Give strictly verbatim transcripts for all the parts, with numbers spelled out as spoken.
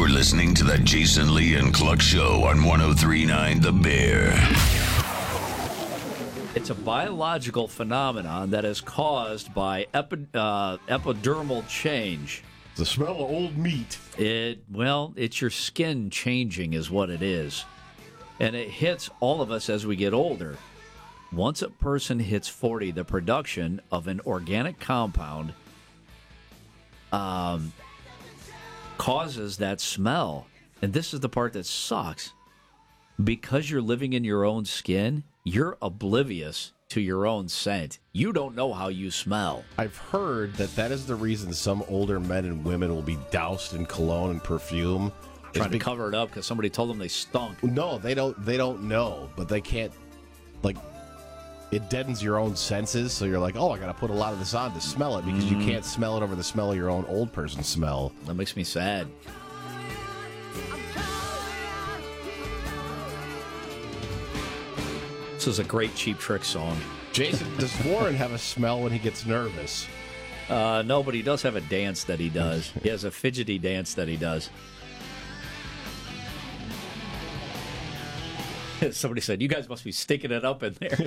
You're listening to the Jason Lee and Cluck Show on one oh three point nine The Bear. It's a biological phenomenon that is caused by epi- uh, epidermal change. The smell of old meat. It well, it's your skin changing is what it is. And it hits all of us as we get older. Once a person hits forty, the production of an organic compound um, causes that smell. And this is the part that sucks. Because you're living in your own skin, you're oblivious to your own scent. You don't know how you smell. I've heard that that is the reason some older men and women will be doused in cologne and perfume. Trying be- to cover it up because somebody told them they stunk. No, they don't. They don't know, but they can't. Like, it deadens your own senses, so you're like, oh, I got to put a lot of this on to smell it because Mm. you can't smell it over the smell of your own old person smell. That makes me sad. This is a great Cheap Trick song. Jason, does Warren have a smell when he gets nervous? Uh, no, but he does have a dance that he does. He has a fidgety dance that he does. Somebody said, you guys must be sticking it up in there.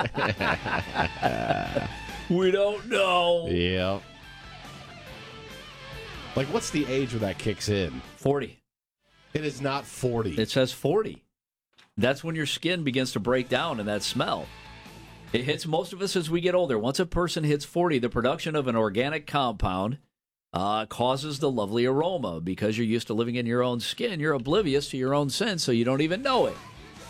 We don't know. Yeah. Like, what's the age where that kicks in? forty. It is not forty. It says forty. That's when your skin begins to break down in that smell. It hits most of us as we get older. Once a person hits forty, the production of an organic compound uh, causes the lovely aroma. Because you're used to living in your own skin, you're oblivious to your own scent, so you don't even know it.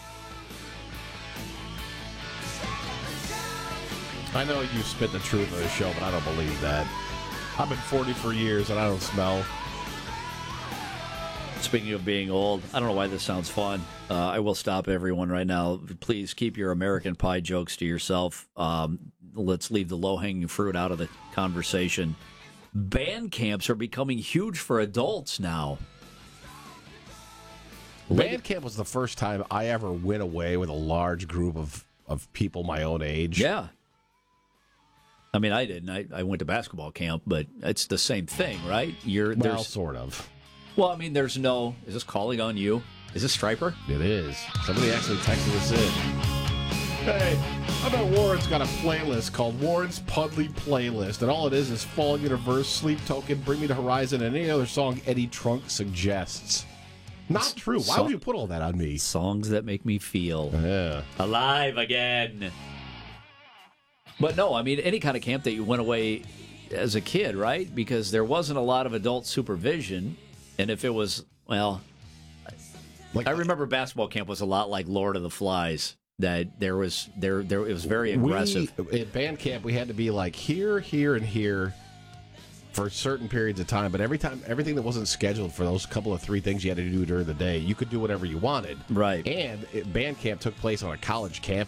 I know you spit the truth on the show, but I don't believe that. I've been forty for years, and I don't smell. Speaking of being old, I don't know why this sounds fun. Uh, I will stop everyone right now. Please keep your American Pie jokes to yourself. Um, let's leave the low-hanging fruit out of the conversation. Band camps are becoming huge for adults now. Band camp was the first time I ever went away with a large group of, of people my own age. Yeah. I mean, I didn't. I, I went to basketball camp, but it's the same thing, right? You're Well, there's sort of. Well, I mean, there's no... Is this calling on you? Is this Striper? It is. Somebody actually texted us in. Hey, I bet Warren's got a playlist called Warren's Pudley Playlist, and all it is is Fall Universe, Sleep Token, Bring Me to Horizon, and any other song Eddie Trunk suggests. Not true. Why So- would you put all that on me? Songs that make me feel Yeah. alive again. But no, I mean, any kind of camp that you went away as a kid, right? Because there wasn't a lot of adult supervision. And if it was, well, Like, I remember basketball camp was a lot like Lord of the Flies. That there was there there it was very aggressive. We, at band camp, we had to be like here, here, and here for certain periods of time. But every time, everything that wasn't scheduled for those couple of three things you had to do during the day, you could do whatever you wanted. Right. And it, band camp took place on a college campus.